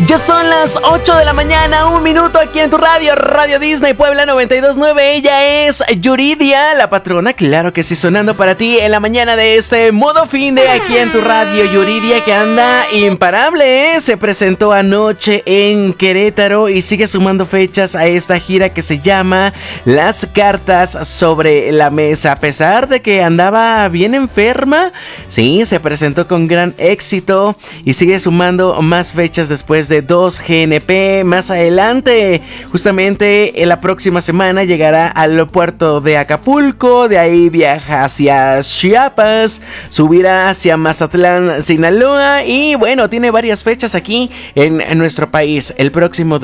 Ya son las 8 de la mañana, 1 minuto aquí en tu radio, Radio Disney Puebla 92.9. Ella es Yuridia, la patrona, claro que sí, sonando para ti en la mañana de este modo fin de aquí en tu radio. Yuridia, que anda imparable, ¿eh? Se presentó anoche en Querétaro y sigue sumando fechas a esta gira que se llama Las Cartas sobre la Mesa. A pesar de que andaba bien enferma, sí, se presentó con gran éxito y sigue sumando más fechas después de 2 GNP. Más adelante, justamente en la próxima semana, llegará al puerto de Acapulco. De ahí viaja hacia Chiapas, subirá hacia Mazatlán, Sinaloa. Y bueno, tiene varias fechas aquí en nuestro país. El próximo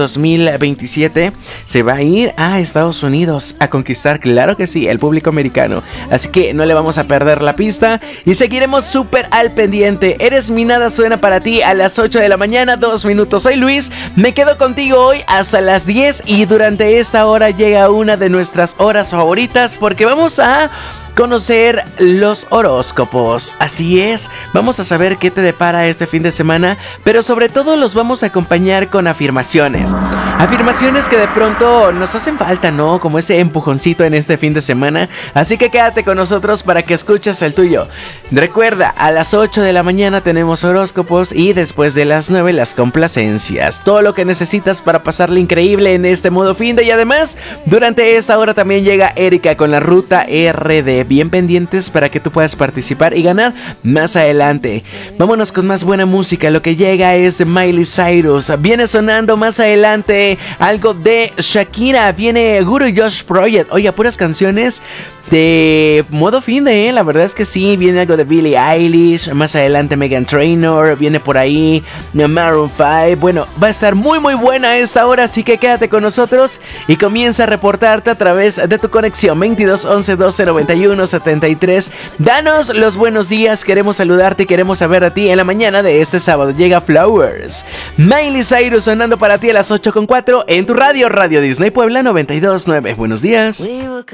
2027 se va a ir a Estados Unidos a conquistar, claro que sí, el público americano. Así que no le vamos a perder la pista y seguiremos súper al pendiente. Eres mi nada suena para ti a las 8 de la mañana, 2 minutos. Soy Luis, me quedo contigo hoy hasta las 10 y durante esta hora llega una de nuestras horas favoritas porque vamos a conocer los horóscopos. Así es, vamos a saber qué te depara este fin de semana, pero sobre todo los vamos a acompañar con afirmaciones. Afirmaciones que de pronto nos hacen falta, ¿no? Como ese empujoncito en este fin de semana. Así que quédate con nosotros para que escuches el tuyo. Recuerda, a las 8 de la mañana tenemos horóscopos y después de las 9 las complacencias. Todo lo que necesitas para pasarle increíble en este modo fin de. Y además, durante esta hora también llega Erika con la ruta RD. Bien pendientes para que tú puedas participar y ganar más adelante. Vámonos con más buena música. Lo que llega es de Miley Cyrus. Viene sonando más adelante algo de Shakira. Viene Guru Josh Project. Oiga, puras canciones de modo fin de, la verdad es que sí. Viene algo de Billie Eilish. Más adelante Meghan Trainor. Viene por ahí Maroon 5. Bueno, va a estar muy muy buena esta hora. Así que quédate con nosotros y comienza a reportarte a través de tu conexión 22 11 12 91 73. Danos los buenos días. Queremos saludarte y queremos saber a ti en la mañana de este sábado. Llega Flowers. Miley Cyrus sonando para ti a las 8:04 en tu radio, Radio Disney Puebla 92.9. Buenos días.